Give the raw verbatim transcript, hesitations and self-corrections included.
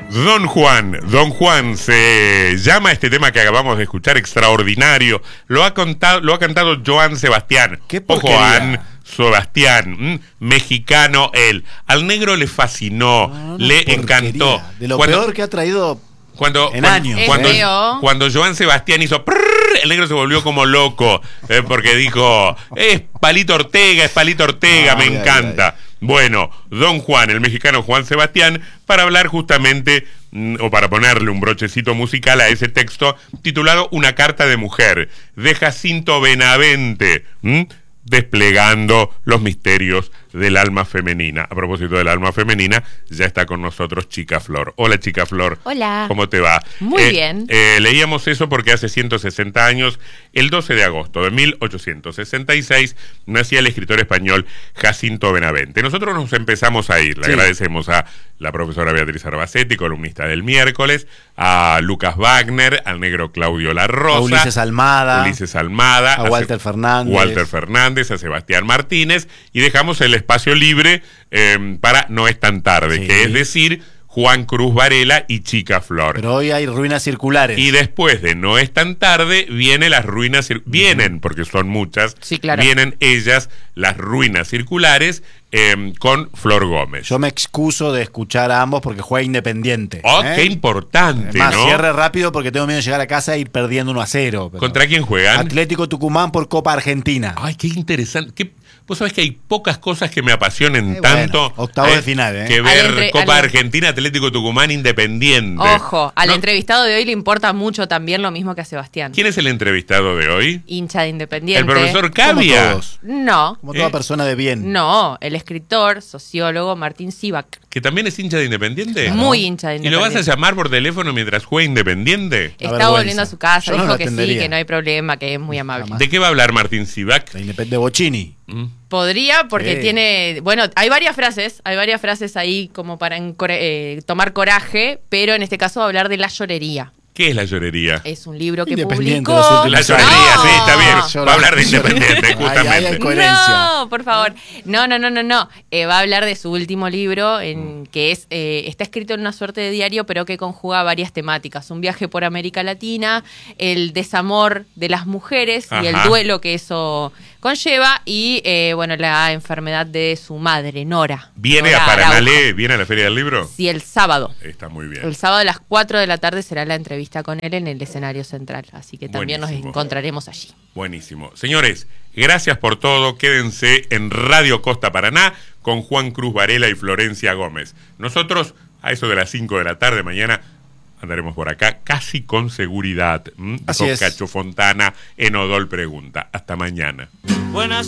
Don Juan, Don Juan se llama este tema que acabamos de escuchar, Extraordinario. Lo ha contado, lo ha cantado Joan Sebastián. ¿Qué o porquería? Joan Sebastián, ¿m? mexicano él. Al negro le fascinó, No, no, le porquería. encantó. De lo Cuando- peor que ha traído Cuando, en cuando, años. Cuando, Es feo. cuando Joan Sebastián hizo prrr, el negro se volvió como loco, eh, porque dijo, es Palito Ortega, es Palito Ortega, Ay, me ay, encanta. Bueno, Don Juan, el mexicano Juan Sebastián, para hablar justamente, mm, o para ponerle un brochecito musical a ese texto, titulado Una carta de mujer, de Jacinto Benavente, ¿m? desplegando los misterios del alma femenina. A propósito del alma femenina, ya está con nosotros Chica Flor. Hola, Chica Flor. Hola. ¿Cómo te va? Muy Eh, bien. eh, leíamos eso porque hace ciento sesenta años, el doce de agosto de mil ochocientos sesenta y seis, nacía el escritor español Jacinto Benavente. Nosotros nos empezamos a ir. Le Sí. agradecemos a la profesora Beatriz Arbacetti, columnista del miércoles, a Lucas Wagner, al negro Claudio La Rosa, a Ulises Almada, Ulises Almada, a Walter Se- Fernández. Walter Fernández, a Sebastián Martínez, y dejamos el espacio libre eh, para No es tan tarde, Sí. que es decir, Juan Cruz Varela y Chica Flor. Pero hoy hay ruinas circulares. Y después de No es tan tarde, vienen las ruinas, cir- vienen, porque son muchas, Sí, claro. vienen ellas, las ruinas circulares, eh, con Flor Gómez. Yo me excuso de escuchar a ambos porque juega Independiente. Oh, ¿eh? qué importante, Además, ¿no? cierre rápido porque tengo miedo de llegar a casa e ir perdiendo uno a cero. pero- ¿Contra quién juegan? Atlético Tucumán por Copa Argentina. Ay, qué interesante. Qué- Vos sabés que hay pocas cosas que me apasionen Eh, tanto bueno, octavos de final, ¿eh? que ver Al entre- Copa al- Argentina, Atlético Tucumán, Independiente. Ojo, al ¿No? entrevistado de hoy le importa mucho también lo mismo que a Sebastián. ¿Quién es el entrevistado de hoy? Hincha de Independiente. El profesor Como Cavia, todos. No, Como toda ¿Eh? persona de bien. no, el escritor, sociólogo Martín Sivak. que también es hincha de Independiente. Muy hincha de ¿Y lo vas a Independiente. llamar por teléfono mientras juega Independiente? La Está vergüenza. volviendo a su casa, Yo no dijo lo que sí, atendería. que no hay problema, que es muy amable. Jamás. ¿De qué va a hablar Martín Sivak? De Independiente Bocini. Mm. Podría, porque Sí. tiene, bueno, hay varias frases, hay varias frases ahí como para encore- eh, tomar coraje, pero en este caso va a hablar de La Llorería. ¿Qué es la llorería? Es un libro que Independiente, publicó. los últimos La años. llorería, No. sí, está bien. Llora- Va a hablar de Independiente, Ay, justamente. ay, ay, coherencia. No, por favor. No, no, no, no, no. Eh, va a hablar de su último libro, en, que es eh, está escrito en una suerte de diario, pero que conjuga varias temáticas. Un viaje por América Latina, el desamor de las mujeres y el Ajá. duelo que eso conlleva, y eh, bueno, la enfermedad de su madre, Nora. ¿Viene Nora a Araujo. Paranalé? ¿Viene a la Feria del Libro? Sí, el sábado. Está muy bien. El sábado a las cuatro de la tarde será la entrevista con él en el escenario central, así que también Buenísimo. nos encontraremos allí. Buenísimo. Señores, gracias por todo. Quédense en Radio Costa Paraná con Juan Cruz Varela y Florencia Gómez. Nosotros, a eso de las cinco de la tarde mañana, andaremos por acá casi con seguridad. ¿Mm? Así Dijo es. Cacho Fontana en Odol Pregunta. Hasta mañana. Buenas